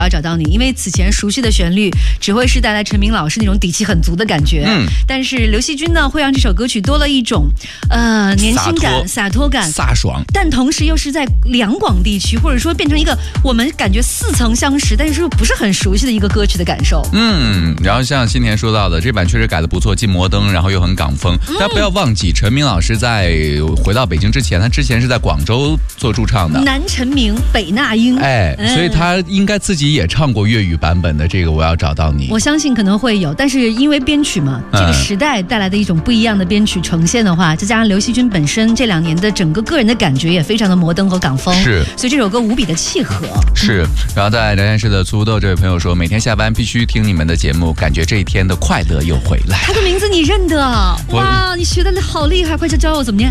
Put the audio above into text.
要找到你，因为此前熟悉的旋律只会是带来陈明老师那种底气很足的感觉，但是刘惜君呢会让这首歌曲多了一种年轻感、洒脱感、 飒爽， 但同时又是在两广地区，或者说变成一个我们感觉似曾相识，但是又不是很熟悉的一个歌曲的感受。 然后像新田说到的，这版确实改得不错，既摩登，然后又很港风。大家不要忘记，陈明老师在回到北京之前，他之前是在广州做驻唱的， 南陈明，北那英， 所以他应该自己也唱过粤语版本的这个《我要找到你》。 我相信可能会有，但是因为编曲嘛，这个时代带来的一种不一样的编曲呈现的话，再加上刘惜君本身这2年的整个个人的感觉也非常的摩登和港风， 是， 所以这首歌无比的契合。 是，然后在聊天室的粗豆这位朋友说，每天下班必须听你们的节目，感觉这一天的快乐又回来。 他的名字你认得？哇，你学的好厉害，快教教我怎么念。